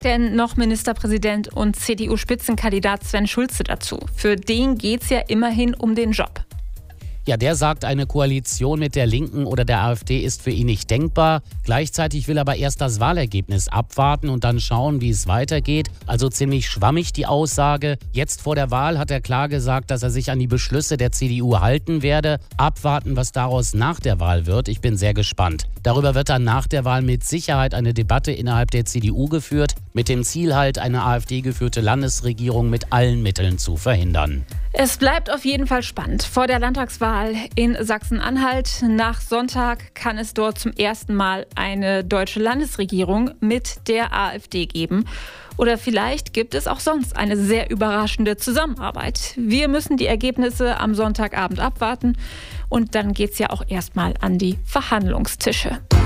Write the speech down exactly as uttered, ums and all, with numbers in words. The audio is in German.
Denn noch Ministerpräsident und C D U-Spitzenkandidat Sven Schulze dazu. Für den geht's ja immerhin um den Job. Ja, der sagt, eine Koalition mit der Linken oder der AfD ist für ihn nicht denkbar. Gleichzeitig will aber erst das Wahlergebnis abwarten und dann schauen, wie es weitergeht. Also ziemlich schwammig die Aussage. Jetzt vor der Wahl hat er klar gesagt, dass er sich an die Beschlüsse der C D U halten werde. Abwarten, was daraus nach der Wahl wird. Ich bin sehr gespannt. Darüber wird dann nach der Wahl mit Sicherheit eine Debatte innerhalb der C D U geführt, mit dem Ziel halt, eine AfD-geführte Landesregierung mit allen Mitteln zu verhindern. Es bleibt auf jeden Fall spannend. Vor der Landtagswahl in Sachsen-Anhalt nach Sonntag kann es dort zum ersten Mal eine deutsche Landesregierung mit der AfD geben. Oder vielleicht gibt es auch sonst eine sehr überraschende Zusammenarbeit. Wir müssen die Ergebnisse am Sonntagabend abwarten und dann geht es ja auch erstmal an die Verhandlungstische.